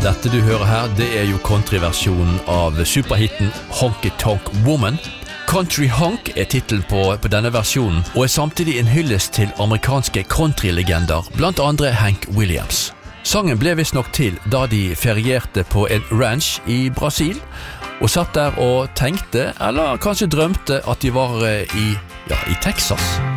Dette du hører her, det jo countryversjonen av superhitten Honky Tonk Woman. Country Honk titlen på denne versjonen, og samtidig en hyllest til amerikanske countrylegender, blant andre Hank Williams. Sangen ble visst nok til da de ferierte på en ranch i Brasil, og satt der og tenkte, eller kanskje drømte at de var i Texas.